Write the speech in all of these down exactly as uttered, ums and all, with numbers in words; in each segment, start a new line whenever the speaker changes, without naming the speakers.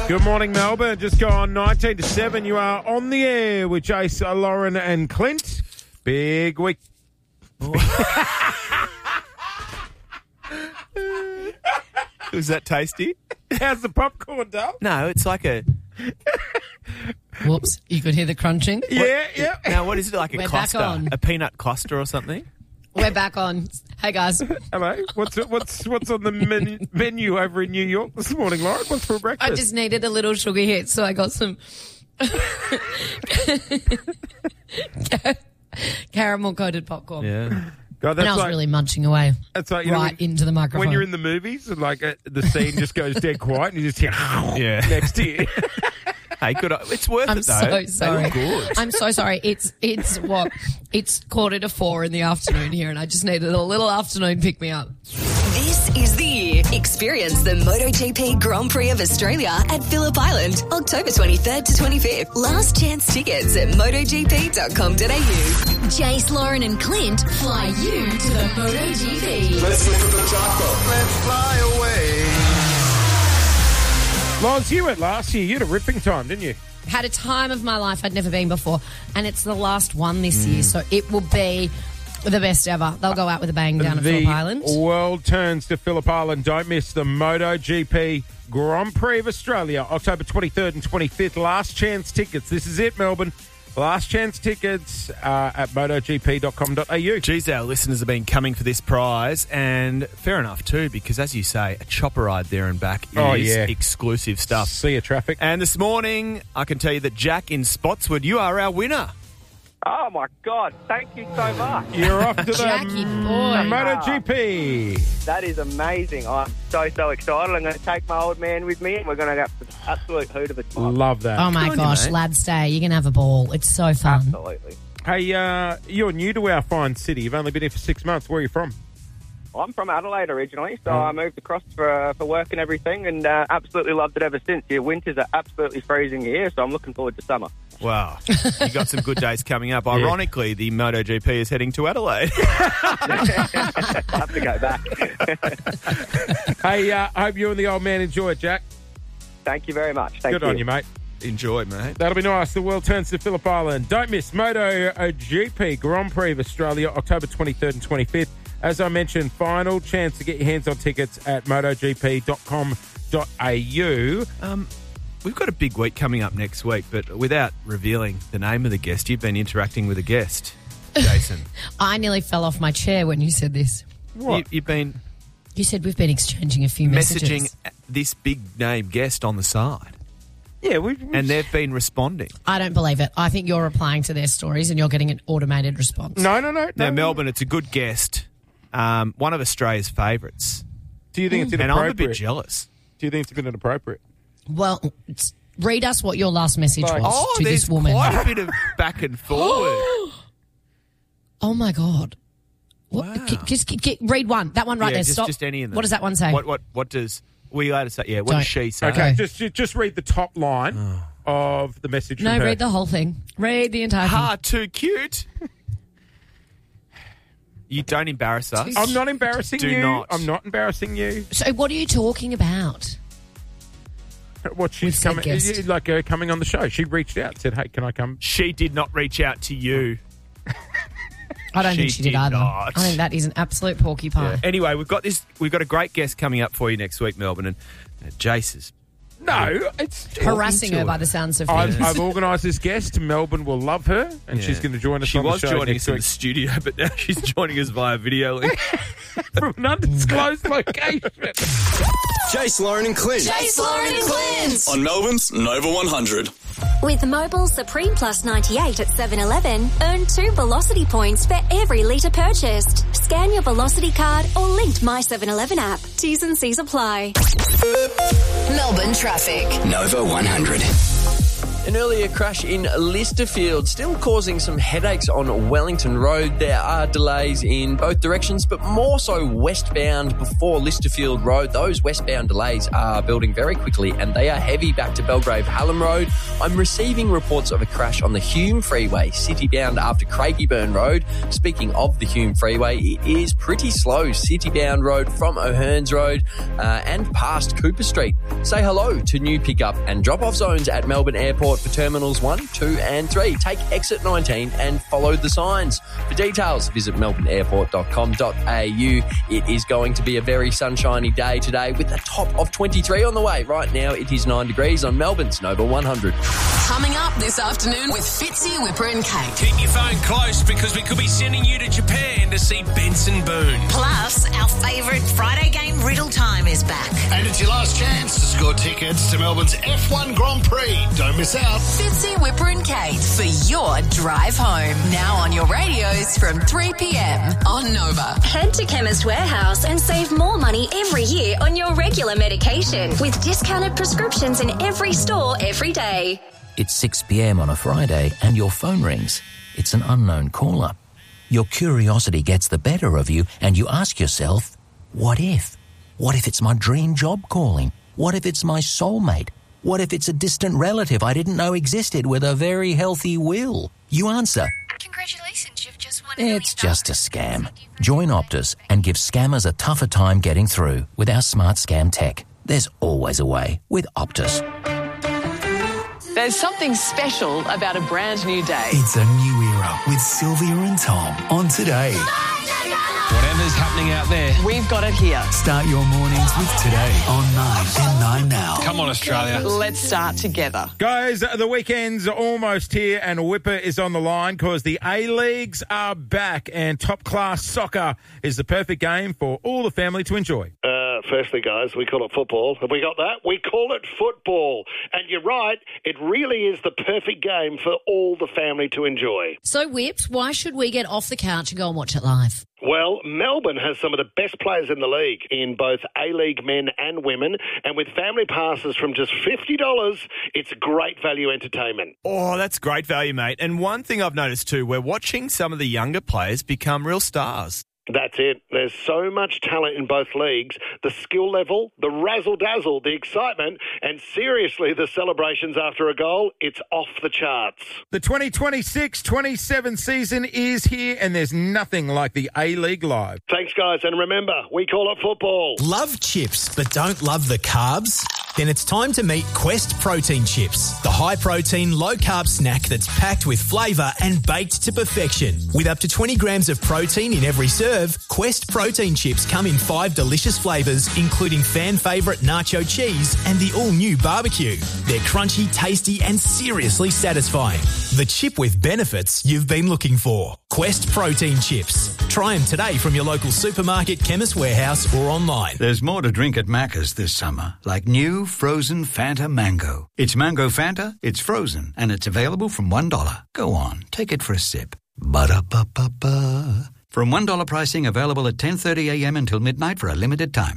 Good morning, Melbourne. Just gone nineteen to seven. You are on the air with Jace, Lauren and Clint. Big week.
Was that tasty?
How's the popcorn, Dale?
No, it's like a...
Whoops, you could hear the crunching.
Yeah, yeah.
Now, what is it, like a
We're back
cluster?
on.
A peanut cluster or something?
We're back on. Hey, guys.
Hello. What's what's what's on the menu, menu over in New York this morning, Lauren? What's for breakfast?
I just needed a little sugar hit, so I got some caramel-coated popcorn.
Yeah.
God, that's
And I was
like,
really munching away
that's like, you know,
right
when,
into the microphone.
when you're in the movies and like uh, the scene just goes dead quiet and you just hear
Yeah.
next to you.
Hey, good. It's worth
I'm
it, though.
so
They
sorry.
look good.
I'm so sorry. It's it's what? It's quarter to four in the afternoon here, and I just needed a little afternoon pick me up.
This is the year. Experience the MotoGP Grand Prix of Australia at Phillip Island, October twenty-third to twenty-fifth. Last chance tickets at MotoGP dot com dot a u. Jace, Lauren and Clint fly you to the MotoGP.
Let's look at the chopper.
Let's fly away. Loz, you went last year. You had a ripping time, didn't you?
Had a time of my life I'd never been before, and it's the last one this year, so it will be the best ever. They'll go out with a bang down at
the
Phillip Island.
world turns to Phillip Island. Don't miss the MotoGP Grand Prix of Australia, October twenty-third and twenty-fifth. Last chance tickets. This is it, Melbourne. Last chance tickets uh, at MotoGP dot com dot a u.
Geez, our listeners have been coming for this prize, and fair enough too, because as you say, a chopper ride there and back is
Oh, yeah.
exclusive stuff.
See you, traffic.
And this morning, I can tell you that Jack in Spotswood, you are our winner.
Oh, my God. Thank you so much.
You're off to the
Jackie boy.
MotoGP.
That is amazing. I'm so, so excited. I'm going to take my old man with me, and we're going to have an absolute hoot of a time.
Love that.
Oh, my
Good on you,
gosh,
mate.
lads, stay. You're going to have a ball. It's so fun.
Absolutely.
Hey, uh, you're new to our fine city. You've only been here for six months. Where are you from?
I'm from Adelaide originally, so I moved across for uh, for work and everything, and uh, absolutely loved it ever since. Your winters are absolutely freezing here, so I'm looking forward to summer.
Wow. You got some good days coming up. Ironically, the MotoGP is heading to Adelaide.
I have to go back.
Hey, uh, I hope you and the old man enjoy it, Jack.
Thank you very much. Thank
Good
you.
on you, mate.
Enjoy, mate.
That'll be nice. The world turns to Phillip Island. Don't miss MotoGP Grand Prix of Australia, October twenty-third and twenty-fifth. As I mentioned, final chance to get your hands on tickets at MotoGP dot com dot a u.
Um, we've got a big week coming up next week, but without revealing the name of the guest, you've been interacting with a guest, Jason.
I nearly fell off my chair when you said this.
What?
You, you've been
You said we've been exchanging a few messages.
messaging this big name guest on the side,
Yeah, we, we
and they've been responding.
I don't believe it. I think you're replying to their stories and you're getting an automated response.
No, no, no.
Now,
no.
Melbourne, it's a good guest, um, one of Australia's favourites,
Do you think it's
and
inappropriate?
I'm a bit jealous.
Do you think it's a bit inappropriate?
Well, it's- read us what your last message
Like-
was
Oh,
to
there's
this woman.
quite a bit of back and forward.
Oh, my God. What?
Wow.
K- Just k- k- read one. That one right
yeah,
there.
just,
Stop.
just any of them.
What does that one say?
What what what does we allowed to say? Yeah, what
Don't.
does she say?
Okay,
Okay.
just ju- just read the top line of the message.
No,
from her.
read the whole thing. Read the entire
Ha, too cute. You don't embarrass us.
I'm not embarrassing
Do
you.
not.
I'm not embarrassing you.
thing. So what are you talking about?
What she's
With said
coming,
guest.
like her coming on the show. She reached out, said, "Hey, can I come?"
She did not reach out to you.
I don't
She
think she did,
did
either.
not.
I think that is an absolute porcupine.
Anyway, we've got this. We've got a great guest coming up for you next week, Melbourne, and uh, Jace is.
No, it's
Harassing her
into
by
it.
the sounds of things.
I've, I've organised this guest. Melbourne will love her, and
Yeah.
she's going to join us.
She
on
was
the show
joining
next
us in
week
the studio, but now she's joining us via video link.
from an undisclosed location.
Jace, Lauren and Clint.
Jace, Lauren and Clint.
On Melbourne's Nova one hundred.
With Mobile Supreme Plus ninety-eight at seven eleven, earn two Velocity points for every litre purchased. Scan your Velocity card or linked My seven eleven app. T's and C's apply.
Melbourne traffic.
Nova one hundred.
An earlier crash in Listerfield still causing some headaches on Wellington Road. There are delays in both directions, but more so westbound before Listerfield Road. Those westbound delays are building very quickly and they are heavy back to Belgrave Hallam Road. I'm receiving reports of a crash on the Hume Freeway, citybound after Craigieburn Road. Speaking of the Hume Freeway, it is pretty slow citybound road from O'Hearns Road uh, and past Cooper Street. Say hello to new pickup and drop-off zones at Melbourne Airport for Terminals one, two and three. Take exit nineteen and follow the signs. For details, visit melbourne airport dot com dot a u. It is going to be a very sunshiny day today with a top of twenty-three on the way. Right now it is nine degrees on Melbourne's Nova one hundred.
Coming up this afternoon with Fitzy, Whipper and Kate.
Keep your phone close because we could be sending you to Japan to see Benson Boone.
Plus, our favourite Friday game riddle time is back.
And it's your last chance to score tickets to Melbourne's F one Grand Prix. Don't miss out.
Fitzy, Whipper and Kate for your drive home. Now on your radios from three p.m. on Nova.
Head to Chemist Warehouse and save more money every year on your regular medication with discounted prescriptions in every store every day.
It's six p.m. on a Friday and your phone rings. It's an unknown caller. Your curiosity gets the better of you and you ask yourself, what if? What if it's my dream job calling? What if it's my soulmate? What if it's a distant relative I didn't know existed with a very healthy will? You answer,
congratulations, you've just won.
It's just a scam. Join Optus and give scammers a tougher time getting through with our smart scam tech. There's always a way with Optus.
There's something special about a brand new day.
It's a new era with Sylvia and Tom on Today.
Whatever's happening out there,
we've got it here.
Start your mornings with Today on nine and nine now.
Come on, Australia.
Let's start together.
Guys, the weekend's almost here and Whipper is on the line because the A-Leagues are back and top-class soccer is the perfect game for all the family to enjoy.
Uh, firstly, guys, we call it football. Have we got that? We call it football. And you're right, it really is the perfect game for all the family to enjoy.
So, Whips, why should we get off the couch and go and watch it live?
Well, Melbourne has some of the best players in the league in both A-League men and women, and with family passes from just fifty dollars, it's great value entertainment.
Oh, that's great value, mate. And one thing I've noticed too, we're watching some of the younger players become real stars.
That's it. There's so much talent in both leagues. The skill level, the razzle-dazzle, the excitement, and seriously, the celebrations after a goal, it's off the charts.
The twenty twenty-six twenty-seven season is here and there's nothing like the A-League Live.
Thanks, guys. And remember, we call it football.
Love chips but don't love the carbs? Then it's time to meet Quest Protein Chips, the high-protein, low-carb snack that's packed with flavour and baked to perfection. With up to twenty grams of protein in every serve, Quest Protein Chips come in five delicious flavours, including fan favourite nacho cheese and the all-new barbecue. They're crunchy, tasty and seriously satisfying. The chip with benefits you've been looking for. Quest Protein Chips. Try them today from your local supermarket, Chemist Warehouse or online.
There's more to drink at Macca's this summer, like new frozen Fanta Mango. It's Mango Fanta, it's frozen, and it's available from one dollar. Go on, take it for a sip. Ba-da-ba-ba-ba. From one dollar pricing available at ten thirty a.m. until midnight for a limited time.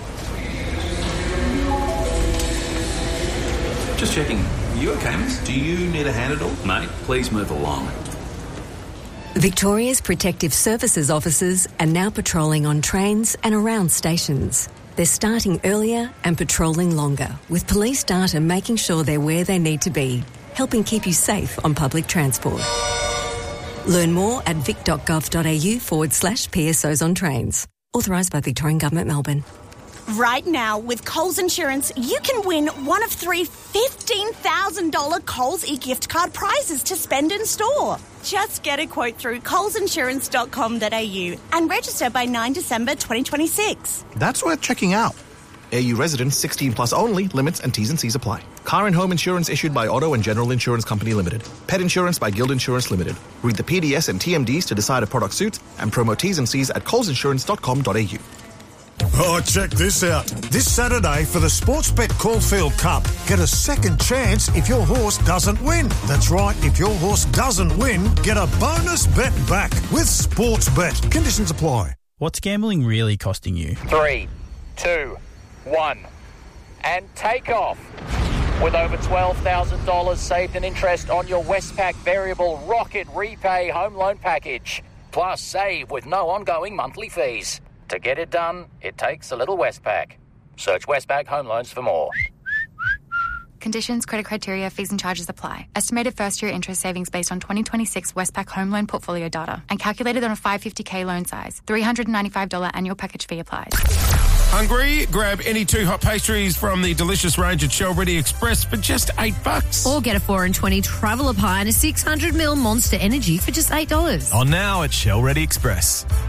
Just checking. You okay, miss? Do you need a hand at all? Mate, please move along.
Victoria's Protective Services officers are now patrolling on trains and around stations. They're starting earlier and patrolling longer, with police data making sure they're where they need to be, helping keep you safe on public transport. Learn more at vic.gov.au forward slash PSOs on trains. Authorised by Victorian Government, Melbourne.
Right now, with Coles Insurance, you can win one of three fifteen thousand dollars Coles e-gift card prizes to spend in store. Just get a quote through coles insurance dot com dot a u and register by nine December twenty twenty-six.
That's worth checking out. A U residents sixteen plus only. Limits and T's and C's apply. Car and home insurance issued by Auto and General Insurance Company Limited. Pet insurance by Guild Insurance Limited. Read the P D S and T M Ds to decide a product suits and promo T's and C's at coles insurance dot com dot a u.
Oh, check this out. This Saturday for the Sportsbet Caulfield Cup, get a second chance if your horse doesn't win. That's right, if your horse doesn't win, get a bonus bet back with Sportsbet. Conditions apply.
What's gambling really costing you?
Three, two, one, and take off. With over twelve thousand dollars saved in interest on your Westpac Variable Rocket Repay Home Loan Package. Plus save with no ongoing monthly fees. To get it done, it takes a little Westpac. Search Westpac Home Loans for more.
Conditions, credit criteria, fees and charges apply. Estimated first-year interest savings based on twenty twenty-six Westpac Home Loan Portfolio data and calculated on a five hundred fifty thousand loan size. three hundred ninety-five dollars annual package fee applies.
Hungry? Grab any two hot pastries from the delicious range at Shell Ready Express for just eight bucks.
Or get a four and twenty Traveller Pie and a six hundred ml Monster Energy for just eight dollars.
On now at Shell Ready Express.